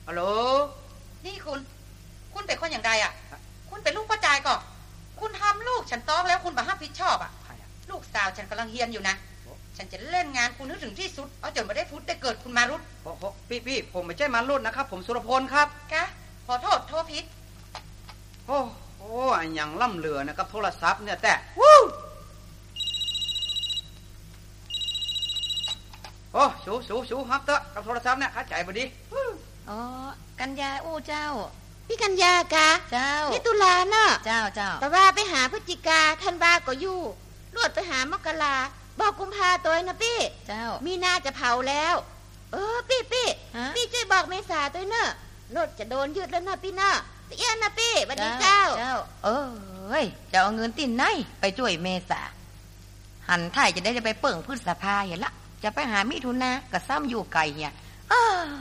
ฮัลโหลนี่คุณเป็นคนอย่างไรอ่ะคุณเป็นลูกป้าจายก็คุณทำลูกฉันต้องแล้วคุณบ่รับผิดชอบอ่ะลูกสาวฉันกำลังเฮียนอยู่นะฉันจะเล่นงานคุณนึกถึงที่สุดเอาจนไม่ได้พุทธได้เกิดคุณมารุตพี่ผมไม่ใช่มารุตนะครับผมสุรพลครับกะขอโทษผิดโอ้อย่างล่ำเหลือนะครับโทรศัพท์เนี่ยแต่โอ้สูฮับเตอะกับโทรศัพท์เนี่ยเข้าใจบ่ดีอ๋อกัญญาอู้เจ้าพี่กัญญากะเจ้านี่ตุลาเนาะเจ้าแต่ว่าไปหาพฤศจิกาธันวาก็อยู่ลวดไปหามกราบอกกุมภาตัวนะพี่เจ้ามีนาจะเผาแล้วพี่ช่วยบอกเมษาตัวเนอะรถจะโดนยึดแล้วนะพี่เนอะพี่เอี้ยนนะพี่สวัสดีเจ้าจะเอาเงินติ่นไหนไปช่วยเมษาหันถ่ายจะได้ไปเปิ่งพฤษภาเห็นละจะไปหามิถุนากระซ้ำอยู่ไกลเนี่ย